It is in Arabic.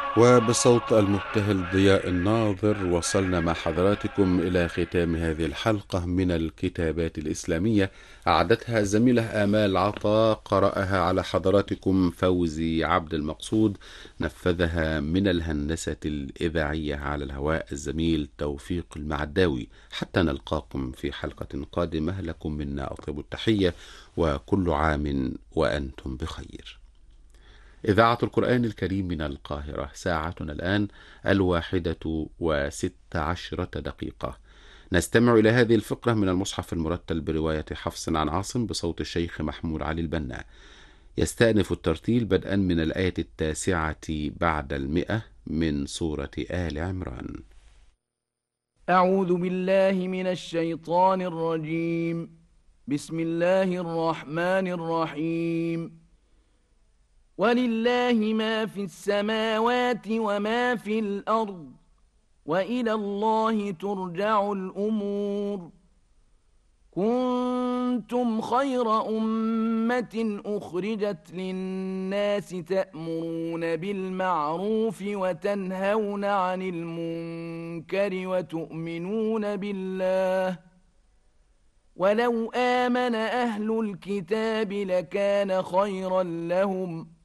وبصوت المبتهل ضياء الناظر وصلنا مع حضراتكم إلى ختام هذه الحلقة من الكتابات الإسلامية. أعدتها الزميلة آمال عطا، قرأها على حضراتكم فوزي عبد المقصود، نفذها من الهندسة الإذاعية على الهواء الزميل توفيق المعداوي. حتى نلقاكم في حلقة قادمة، لكم منا أطيب التحية، وكل عام وأنتم بخير. إذاعة القرآن الكريم من القاهرة، ساعتنا الآن 1:16 نستمع إلى هذه الفقرة من المصحف المرتل برواية حفص عن عاصم بصوت الشيخ محمود علي البنا. يستأنف الترتيل بدءا من الآية 9 بعد 100 من سورة آل عمران. أعوذ بالله من الشيطان الرجيم. بسم الله الرحمن الرحيم. ولله ما في السماوات وما في الأرض، وإلى الله ترجع الأمور. كنتم خير أمة أخرجت للناس تأمرون بالمعروف وتنهون عن المنكر وتؤمنون بالله. ولو آمن أهل الكتاب لكان خيرا لهم